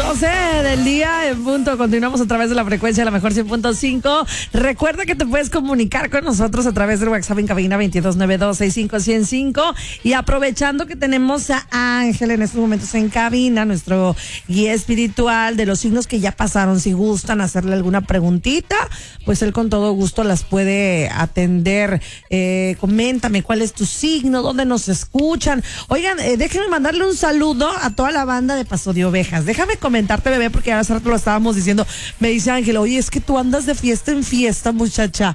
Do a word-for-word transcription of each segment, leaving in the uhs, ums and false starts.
doce del día en punto. Continuamos a través de la frecuencia de la mejor cien punto cinco. Recuerda que te puedes comunicar con nosotros a través del WhatsApp en cabina veintidós noventa y dos sesenta y cinco ciento cinco. Y aprovechando que tenemos a Ángel en estos momentos en cabina, nuestro guía espiritual de los signos que ya pasaron, si gustan hacerle alguna preguntita, pues él con todo gusto las puede atender. Eh, coméntame cuál es tu signo, dónde nos escuchan. Oigan, eh, déjenme mandarle un saludo a toda la banda de Paso de Ovejas. Déjame comentarte, bebé, porque hace rato lo estábamos diciendo. Me dice Ángel, oye, es que tú andas de fiesta en fiesta, muchacha.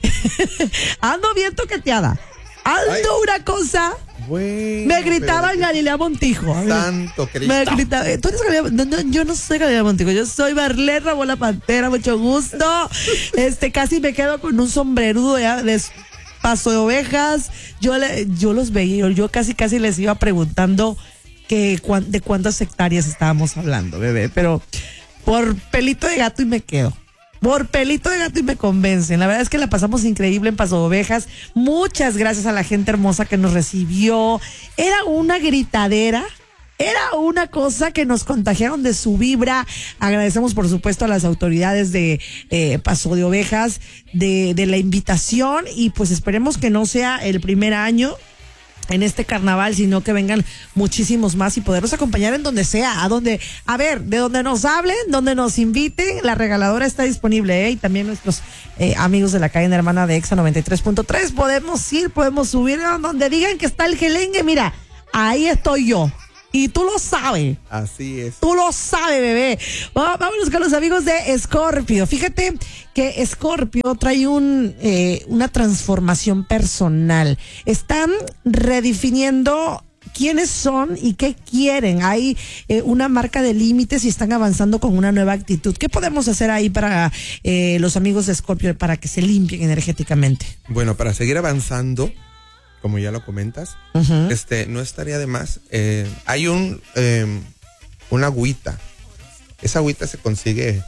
Ando bien toqueteada. Ando Ay. una cosa. Bueno, me gritaban Galilea Montijo. Santo Cristo. Me gritaban, ¿tú eres Galilea? No, no, yo no soy Galilea Montijo, yo soy Marlene Ramón la Pantera, mucho gusto. Este, casi me quedo con un sombrerudo de, de Paso de Ovejas. Yo, le, yo los veía, yo casi casi les iba preguntando que de cuántas hectáreas estábamos hablando, bebé, pero por pelito de gato y me quedo. Por pelito de gato y me convencen. La verdad es que la pasamos increíble en Paso de Ovejas. Muchas gracias a la gente hermosa que nos recibió. Era una gritadera. Era una cosa que nos contagiaron de su vibra. Agradecemos, por supuesto, a las autoridades de eh, Paso de Ovejas de, de la invitación. Y pues esperemos que no sea el primer año en este carnaval, sino que vengan muchísimos más y poderlos acompañar en donde sea, a donde, a ver, de donde nos hablen, donde nos inviten, la regaladora está disponible, ¿eh? Y también nuestros eh, amigos de la cadena hermana de Exa noventa y tres punto tres, podemos ir, podemos subir a donde digan que está el gelengue, mira, ahí estoy yo. Y tú lo sabes. Así es. Tú lo sabes, bebé. Vámonos con los amigos de Scorpio. Fíjate que Scorpio trae un, eh, una transformación personal. Están redefiniendo quiénes son y qué quieren. Hay eh, una marca de límites y están avanzando con una nueva actitud. ¿Qué podemos hacer ahí para eh, los amigos de Scorpio para que se limpien energéticamente? Bueno, para seguir avanzando, como ya lo comentas, uh-huh. este, no estaría de más. Eh, hay un, eh, una agüita. Esa agüita se consigue.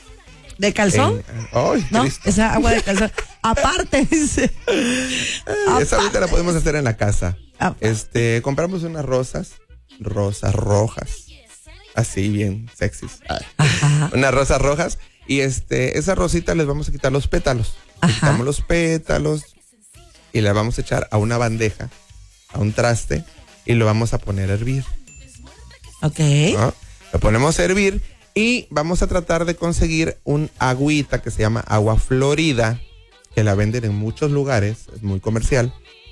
¿De calzón? En, ¡Ay, no, Cristo! Esa agua de calzón. Aparte, dice. Aparte. Esa agüita la podemos hacer en la casa. Aparte. Este, compramos unas rosas, rosas rojas, así bien sexys. Ajá. Unas rosas rojas y este, esa rosita les vamos a quitar los pétalos. Ajá. Quitamos los pétalos. Y la vamos a echar a una bandeja, a un traste, y lo vamos a poner a hervir. Ok. ¿No? Lo ponemos a hervir y vamos a tratar de conseguir un agüita que se llama agua florida, que la venden en muchos lugares, es muy comercial.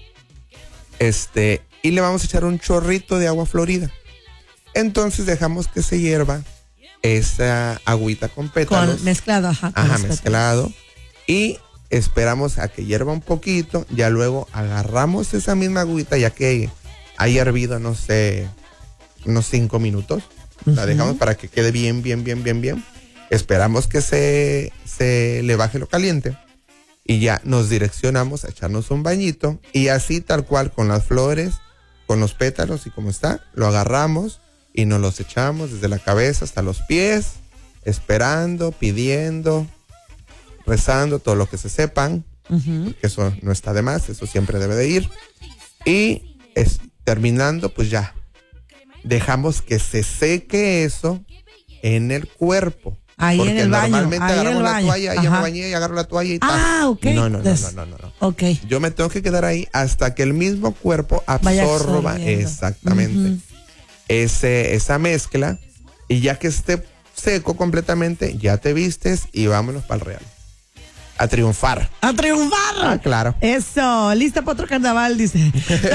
Este, y le vamos a echar un chorrito de agua florida. Entonces dejamos que se hierva esa agüita con pétalos. Con mezclado, ajá. Con ajá, mezclado. Y esperamos a que hierva un poquito, ya luego agarramos esa misma agüita, ya que haya hervido, no sé, unos cinco minutos. Uh-huh. La dejamos para que quede bien, bien, bien, bien, bien. Esperamos que se, se le baje lo caliente y ya nos direccionamos a echarnos un bañito y así tal cual con las flores, con los pétalos y como está, lo agarramos y nos los echamos desde la cabeza hasta los pies, esperando, pidiendo, rezando, todo lo que se sepan, uh-huh. porque eso no está de más, eso siempre debe de ir. Y es, terminando, pues ya, dejamos que se seque eso en el cuerpo. Ahí porque en el baño. Normalmente ahí agarramos en el la baño. toalla, Ajá. yo me bañé y agarro la toalla y tal. Ah, ok. No, no, no, no, no, no, no. Ok. Yo me tengo que quedar ahí hasta que el mismo cuerpo absorba exactamente uh-huh. ese, esa mezcla y ya que esté seco completamente, ya te vistes y vámonos para el real. A triunfar. ¡A triunfar! Ah, claro. Eso, lista para otro carnaval, dice.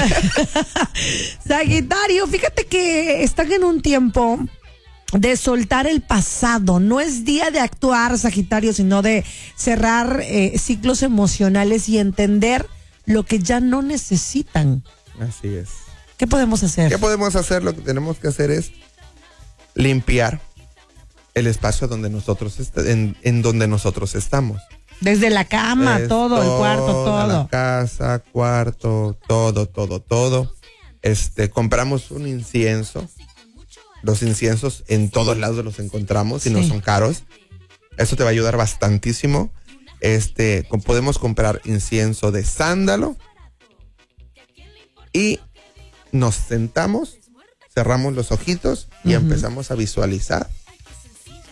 Sagitario, fíjate que están en un tiempo de soltar el pasado. No es día de actuar, Sagitario, sino de cerrar eh, ciclos emocionales y entender lo que ya no necesitan. Así es. ¿Qué podemos hacer? ¿Qué podemos hacer? Lo que tenemos que hacer es limpiar el espacio donde nosotros est- en, en donde nosotros estamos. Desde la cama, es todo, el cuarto, todo. La casa, cuarto, todo, todo, todo. Este, compramos un incienso. Los inciensos en todos lados los encontramos y sí. no son caros. Eso te va a ayudar bastantísimo. Este, con, podemos comprar incienso de sándalo y nos sentamos, cerramos los ojitos y uh-huh. empezamos a visualizar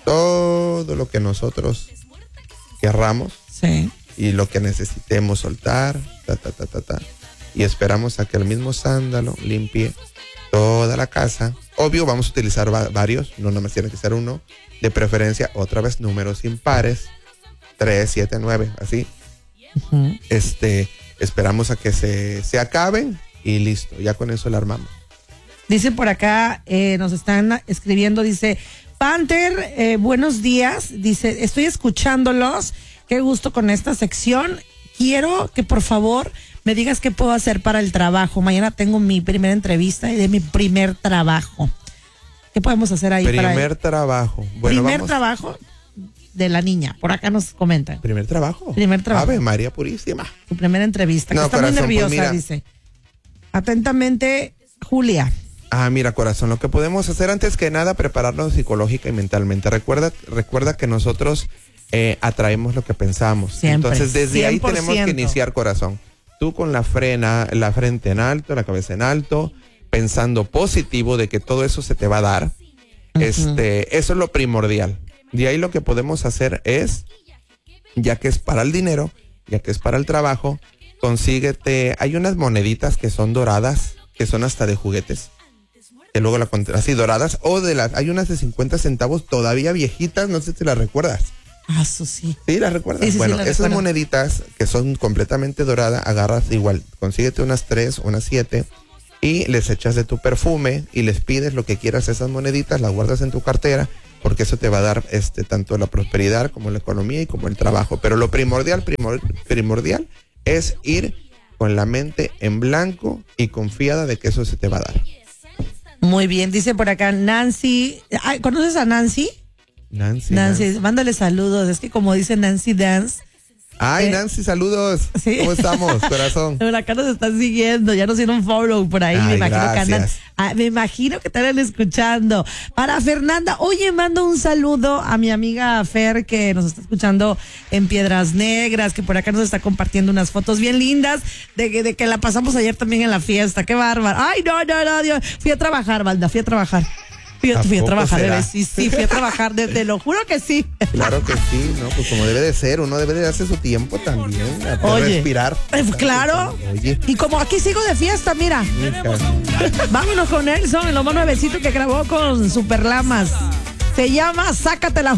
todo lo que nosotros querramos. Sí. Y lo que necesitemos soltar, ta, ta, ta, ta, ta. Y esperamos a que el mismo sándalo limpie toda la casa. Obvio, vamos a utilizar va- varios, no nomás tiene que ser uno. De preferencia, otra vez, números impares. tres, siete, nueve, así. Uh-huh. Este, esperamos a que se, se acaben y listo, ya con eso la armamos. Dice por acá, eh, nos están escribiendo, dice, Panther, eh, buenos días. Dice, estoy escuchándolos. Qué gusto con esta sección. Quiero que por favor me digas qué puedo hacer para el trabajo. Mañana tengo mi primera entrevista y de mi primer trabajo. ¿Qué podemos hacer ahí? Primer para trabajo. Bueno, primer vamos. trabajo de la niña. Por acá nos comentan. Primer trabajo. Primer trabajo. Ave María Purísima. Su primera entrevista. No, que está corazón, muy pues nerviosa, mira. dice. Atentamente, Julia. Ah, mira, corazón, lo que podemos hacer antes que nada, prepararnos psicológica y mentalmente. Recuerda, recuerda que nosotros eh, atraemos lo que pensamos. Siempre, Entonces, desde cien ahí por tenemos que ciento. iniciar, corazón. Tú con la frena, la frente en alto, la cabeza en alto, pensando positivo de que todo eso se te va a dar. Uh-huh. Este, eso es lo primordial. De ahí lo que podemos hacer es, ya que es para el dinero, ya que es para el trabajo, consíguete, hay unas moneditas que son doradas, que son hasta de juguetes. Que luego la así doradas, o de las, hay unas de cincuenta centavos todavía viejitas, no sé si las recuerdas. Ah, eso sí. ¿Sí las recuerdas? Sí, sí, bueno, sí, las esas recuerdo. moneditas que son completamente doradas, agarras igual, consíguete unas tres, unas siete, y les echas de tu perfume y les pides lo que quieras a esas moneditas, las guardas en tu cartera, porque eso te va a dar este tanto la prosperidad como la economía y como el trabajo. Pero lo primordial, primor, primordial es ir con la mente en blanco y confiada de que eso se te va a dar. Muy bien, dice por acá Nancy. Ay, ¿conoces a Nancy? Nancy. Nancy, Nancy. mándale saludos. Es que como dice Nancy Dance. Ay, eh, Nancy, saludos. Sí. ¿Cómo estamos, corazón? Pero acá nos están siguiendo, ya nos hicieron follow por ahí. Ay, me imagino gracias. que andan, ah, me imagino que estarán escuchando. Para Fernanda, oye, mando un saludo a mi amiga Fer, que nos está escuchando en Piedras Negras, que por acá nos está compartiendo unas fotos bien lindas de que, de que la pasamos ayer también en la fiesta. Qué bárbaro. Ay, no, no, no, Dios. Fui a trabajar, Valda, fui a trabajar. Fui, ¿A fui a poco trabajar, será? bebé. Sí, sí, fui a trabajar, te, te lo juro que sí. Claro que sí, ¿no? Pues como debe de ser, uno debe de darse su tiempo también, a poder Oye, respirar. eh, claro. Oye, Y como aquí sigo de fiesta, mira. hija. Vámonos con Nelson, el más nuevecito que grabó con Super Lamas. Se llama Sácate la